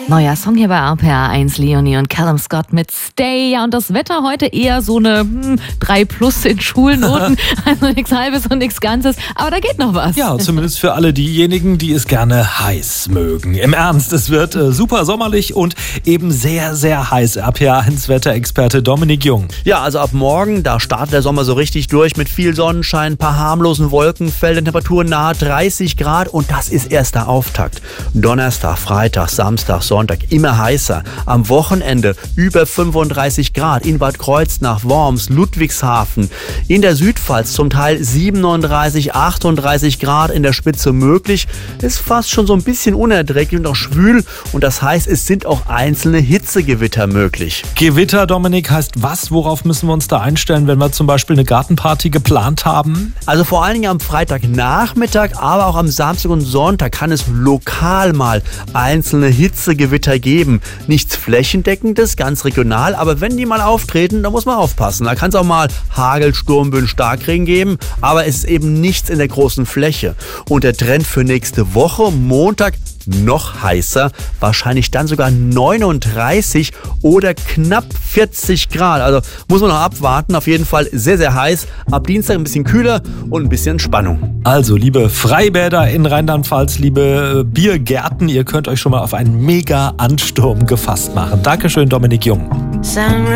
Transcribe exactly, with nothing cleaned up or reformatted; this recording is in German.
Neuer Song hier bei R P R eins, Leonie und Callum Scott mit Stay. Ja, und das Wetter heute eher so eine hm, drei plus in Schulnoten. Also nichts Halbes und nichts Ganzes. Aber da geht noch was. Ja, zumindest für alle diejenigen, die es gerne heiß mögen. Im Ernst, es wird äh, super sommerlich und eben sehr, sehr heiß. R P R eins Wetterexperte Dominik Jung. Ja, also ab morgen, da startet der Sommer so richtig durch mit viel Sonnenschein, ein paar harmlosen Wolkenfeldern, Temperaturen nahe dreißig Grad und das ist erst der Auftakt. Donnerstag, Freitag, Samstag, Sonntag immer heißer. Am Wochenende über fünfunddreißig Grad in Bad Kreuznach, Worms, Ludwigshafen. In der Südpfalz zum Teil siebenunddreißig, achtunddreißig Grad in der Spitze möglich. Ist fast schon so ein bisschen unerträglich und auch schwül. Und das heißt, es sind auch einzelne Hitzegewitter möglich. Gewitter, Dominik, heißt was? Worauf müssen wir uns da einstellen, wenn wir zum Beispiel eine Gartenparty geplant haben? Also vor allen Dingen am Freitagnachmittag, aber auch am Samstag und Sonntag kann es lokal mal einzelne Hitzegewitter geben. Nichts Flächendeckendes, ganz regional, aber wenn die mal auftreten, dann muss man aufpassen. Da kann es auch mal Hagel, Sturmböen, Starkregen geben, aber es ist eben nichts in der großen Fläche. Und der Trend für nächste Woche, Montag, noch heißer, wahrscheinlich dann sogar neununddreißig oder knapp vierzig Grad. Also muss man noch abwarten. Auf jeden Fall sehr, sehr heiß. Ab Dienstag ein bisschen kühler und ein bisschen Spannung. Also, liebe Freibäder in Rheinland-Pfalz, liebe Biergärten, ihr könnt euch schon mal auf einen Mega-Ansturm gefasst machen. Dankeschön, Dominik Jung.